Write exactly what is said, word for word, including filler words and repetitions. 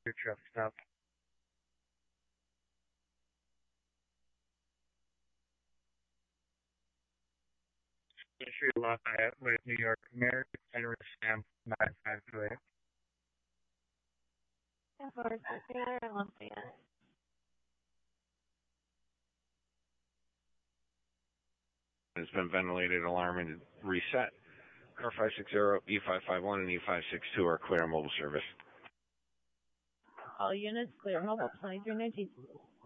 your truck stop. Street Lafayette with New York American Center Stamp nine five two eight. And for Center and Lafayette. It's been ventilated, alarm, and reset. Car five six zero, E five five one, and E five six two are clear mobile service. All units clear mobile, twenty-three nineteen.